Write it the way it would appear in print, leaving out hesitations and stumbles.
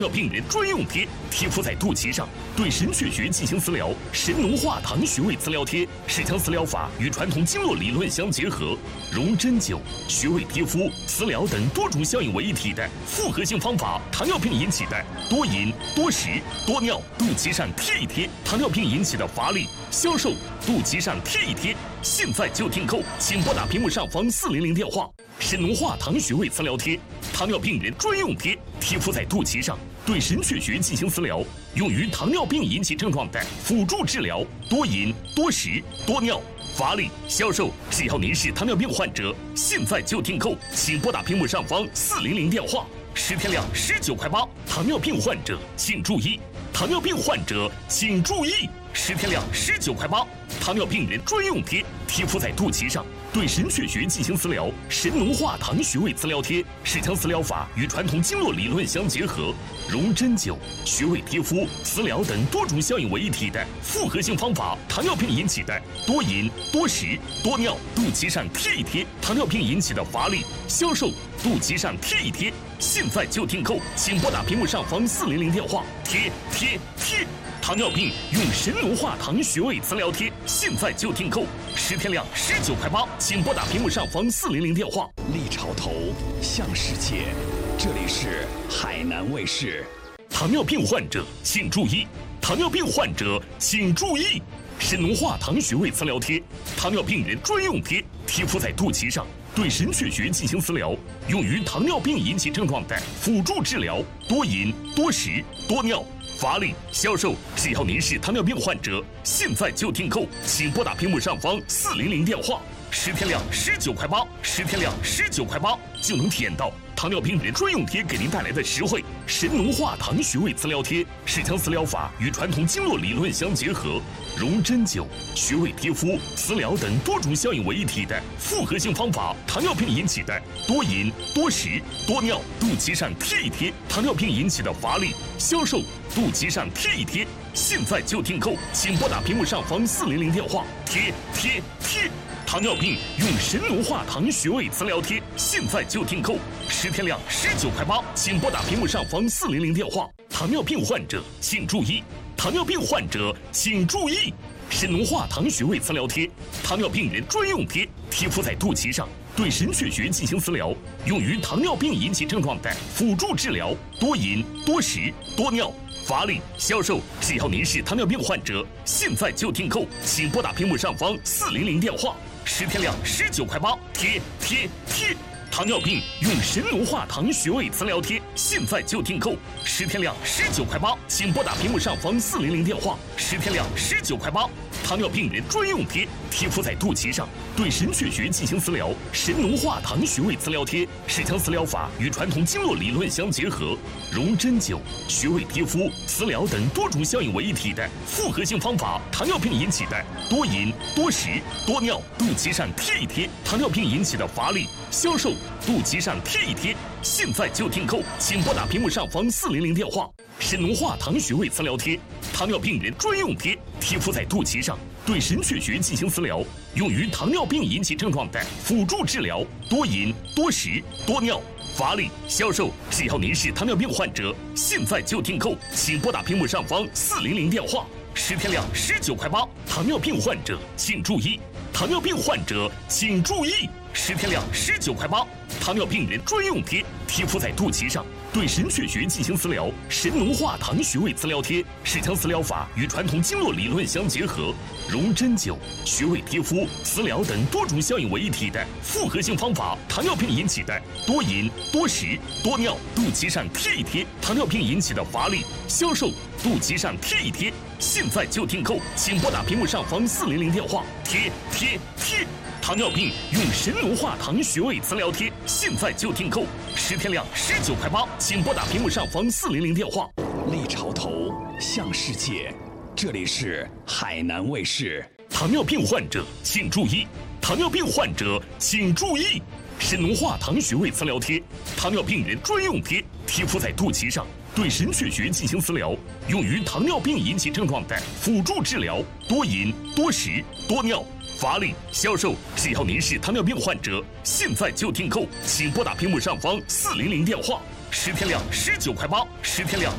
病人专用贴，贴敷在肚脐上，对神阙穴进行磁疗。神农化堂穴位磁疗贴是将磁疗法与传统经络理论相结合，融针灸、穴位贴敷、磁疗等多种效应为一体的复合性方法。糖尿病引起的多饮、多食、多尿，肚脐上贴一贴；糖尿病引起的乏力、消瘦，肚脐上贴一贴。现在就订购，请拨打屏幕上方400电话。神农化堂穴位磁疗贴，糖尿病人专用贴，贴敷在肚脐上，对神阙穴进行磁疗，用于糖尿病引起症状的辅助治疗。多饮、多食、多尿、乏力、消瘦，只要您是糖尿病患者，现在就订购，请拨打屏幕上方400电话。10天量19块8，糖尿病患者请注意，糖尿病患者请注意，10天量19块8，糖尿病人专用贴，贴敷在肚脐上，对神阙穴进行磁疗。神农化堂穴位磁疗贴是将磁疗法与传统经络理论相结合，融针灸、穴位贴敷、磁疗等多种效应为一体的复合性方法。糖尿病引起的多饮、多食、多尿，肚脐上贴一贴；糖尿病引起的乏力、消瘦，肚脐上贴一贴。现在就订购，请拨打屏幕上方400电话。贴！糖尿病用神农化堂穴位磁疗贴，现在就订购，10天量19块8，请拨打屏幕上方400电话。 立潮头，向世界，这里是海南卫视。 糖尿病患者请注意，糖尿病患者请注意，神农化堂穴位磁疗贴，糖尿病人专用贴，贴敷在肚脐上，对神阙穴进行磁疗，用于糖尿病引起症状的辅助治疗。多饮、多食、多尿、乏力、消瘦，只要您是糖尿病患者，现在就订购，请拨打屏幕上方400电话。10天量19块8，10天量19块8，就能体验到糖尿病人专用贴给您带来的实惠。神农化堂穴位磁疗贴是将磁疗法与传统经络理论相结合，融针灸、穴位贴敷、磁疗等多种效应为一体的复合性方法。糖尿病引起的多饮、多食、多尿，肚脐上贴一贴；糖尿病引起的乏力、消瘦，肚脐上贴一贴。现在就订购，请拨打屏幕上方400电话。贴！糖尿病用神农化堂穴位磁疗贴，现在就订购，10天量19块8，请拨打屏幕上方400电话。糖尿病患者请注意，糖尿病患者请注意，神农化堂穴位磁疗贴，糖尿病人专用贴，贴敷在肚脐上，对神阙穴进行磁疗，用于糖尿病引起症状的辅助治疗。多饮、多食、多尿、乏力、消瘦，只要您是糖尿病患者，现在就订购，请拨打屏幕上方400电话。10天量19块8，贴！糖尿病用神农化堂穴位磁疗贴，现在就订购，10天量19块8，请拨打屏幕上方400电话。10天量19块8，糖尿病人专用贴，贴敷在肚脐上，对神阙穴进行磁疗。神农化堂穴位磁疗贴是将磁疗法与传统经络理论相结合，融针灸、穴位贴敷、磁疗等多种效应为一体的复合性方法。糖尿病引起的多饮、多食、多尿，肚脐上贴一贴；糖尿病引起的乏力、消瘦，肚脐上贴一贴。现在就订购，请拨打屏幕上方400电话。神农化堂穴位磁疗贴，糖尿病人专用贴，贴敷在肚脐上，对神阙穴进行磁疗，用于糖尿病引起症状的辅助治疗。多饮、多食、多尿、乏力、消瘦，只要您是糖尿病患者，现在就订购，请拨打屏幕上方400电话。10天量19块8，糖尿病患者请注意，糖尿病患者请注意，10天量19块8，糖尿病人专用贴，贴敷在肚脐上，对神阙穴进行磁疗。神农化堂穴位磁疗贴是将磁疗法与传统经络理论相结合，融针灸、穴位贴敷、磁疗等多种效应为一体的复合性方法。糖尿病引起的多饮、多食、多尿，肚脐上贴一贴；糖尿病引起的乏力、消瘦，肚脐上贴一贴。现在就订购，请拨打屏幕上方400电话。贴！糖尿病用神农化堂穴位磁疗贴，现在就订购，10天量19块8，请拨打屏幕上方400电话。 立潮头，向世界，这里是海南卫视。 糖尿病患者请注意，糖尿病患者请注意，神农化堂穴位磁疗贴，糖尿病人专用贴，贴敷在肚脐上，对神阙穴进行磁疗，用于糖尿病引起症状的辅助治疗。多饮、多食、多尿、乏力、消瘦，只要您是糖尿病患者，现在就订购，请拨打屏幕上方400电话。10天量19块8，10天量